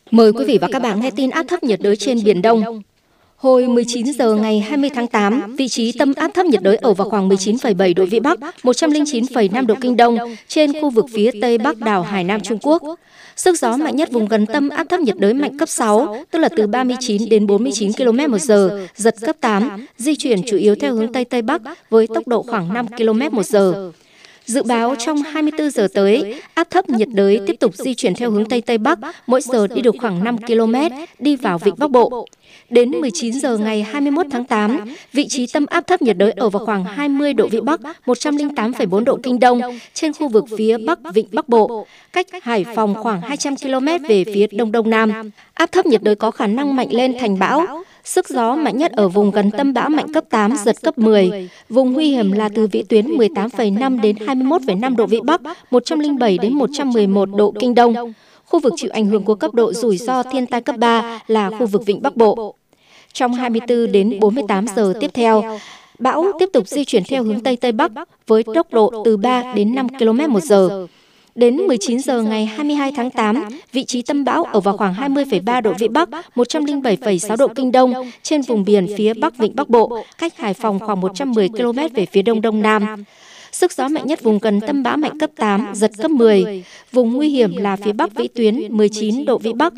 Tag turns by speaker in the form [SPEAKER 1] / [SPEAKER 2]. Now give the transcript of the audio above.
[SPEAKER 1] Mời quý vị và các bạn nghe tin áp thấp nhiệt đới trên Biển Đông. Hồi 19 giờ ngày 20 tháng 8, vị trí tâm áp thấp nhiệt đới ở vào khoảng 19,7 độ Vĩ Bắc, 109,5 độ Kinh Đông trên khu vực phía Tây Bắc đảo Hải Nam Trung Quốc. Sức gió mạnh nhất vùng gần tâm áp thấp nhiệt đới mạnh cấp 6, tức là từ 39 đến 49 km/h, giật cấp 8, di chuyển chủ yếu theo hướng Tây Tây Bắc với tốc độ khoảng 5 km/h. Dự báo trong 24 giờ tới, áp thấp nhiệt đới tiếp tục di chuyển theo hướng Tây Tây Bắc, mỗi giờ đi được khoảng 5 km, đi vào vịnh Bắc Bộ. Đến 19 giờ ngày 21 tháng 8, vị trí tâm áp thấp nhiệt đới ở vào khoảng 20 độ Vĩ Bắc, 108,4 độ Kinh Đông trên khu vực phía Bắc vịnh Bắc Bộ, cách Hải Phòng khoảng 200 km về phía Đông Đông Nam. Áp thấp nhiệt đới có khả năng mạnh lên thành bão. Sức gió mạnh nhất ở vùng gần tâm bão mạnh cấp 8, giật cấp 10. Vùng nguy hiểm là từ vĩ tuyến 18,5 đến 21,5 độ Vĩ Bắc, 107 đến 111 độ Kinh Đông. Khu vực chịu ảnh hưởng của cấp độ rủi ro thiên tai cấp 3 là khu vực vịnh Bắc Bộ. Trong 24 đến 48 giờ tiếp theo, bão tiếp tục di chuyển theo hướng Tây Tây Bắc với tốc độ từ 3 đến 5 km/h. Đến 19 giờ ngày 22 tháng 8, vị trí tâm bão ở vào khoảng 20,3 độ Vĩ Bắc, 107,6 độ Kinh Đông trên vùng biển phía Bắc vịnh Bắc Bộ, cách Hải Phòng khoảng 110 km về phía Đông Đông Nam. Sức gió mạnh nhất vùng gần tâm bão mạnh cấp 8, giật cấp 10. Vùng nguy hiểm là phía Bắc vĩ tuyến 19 độ Vĩ Bắc,